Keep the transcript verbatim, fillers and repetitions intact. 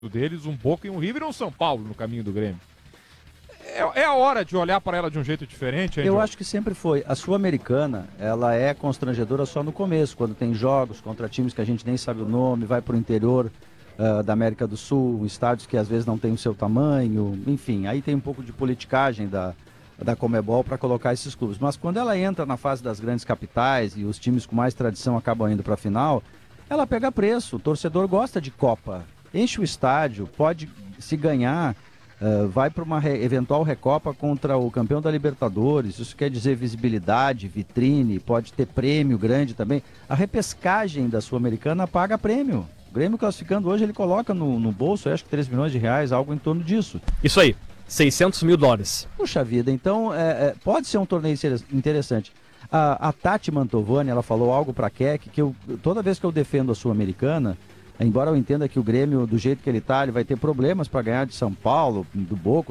deles, um Boca e um River e um São Paulo no caminho do Grêmio. É, é a hora de olhar para ela de um jeito diferente, hein, Eu João? acho que sempre foi. A Sul-Americana, ela é constrangedora só no começo, quando tem jogos contra times que a gente nem sabe o nome, vai para o interior uh, da América do Sul, estádios que às vezes não têm o seu tamanho, enfim, aí tem um pouco de politicagem da, da Conmebol para colocar esses clubes. Mas quando ela entra na fase das grandes capitais e os times com mais tradição acabam indo para a final, ela pega preço. O torcedor gosta de Copa, enche o estádio, pode se ganhar. Uh, vai para uma re- eventual recopa contra o campeão da Libertadores, isso quer dizer visibilidade, vitrine, pode ter prêmio grande também. A repescagem da Sul-Americana paga prêmio. O Grêmio classificando hoje, ele coloca no, no bolso, eu acho que três milhões de reais, algo em torno disso. Isso aí, seiscentos mil dólares. Puxa vida, então é, é, pode ser um torneio interessante. A, a Tati Mantovani, ela falou algo para a Keck, que eu, toda vez que eu defendo a Sul-Americana, embora eu entenda que o Grêmio, do jeito que ele está, ele vai ter problemas para ganhar de São Paulo, do Boca,